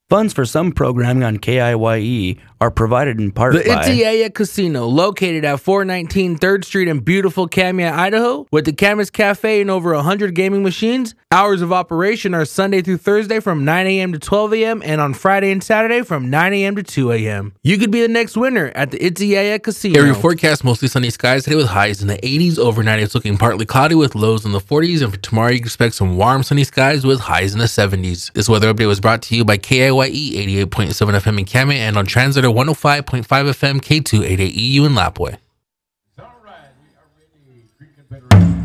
Funds for some programming on KIYE are provided in part The by Itiyaya Casino, located at 419 3rd Street in beautiful Kamiah, Idaho, with the Camas Cafe and over 100 gaming machines. Hours of operation are Sunday through Thursday from 9 a.m. to 12 a.m. and on Friday and Saturday from 9 a.m. to 2 a.m. You could be the next winner at the Itiyaya Casino. Area forecast, mostly sunny skies today with highs in the 80s. Overnight it's looking partly cloudy with lows in the 40s. And for tomorrow you can expect some warm sunny skies with highs in the 70s. This weather update was brought to you by KIYE 88.7 FM in Kamiah and on Translator 105.5 FM K288EU in Lapwai.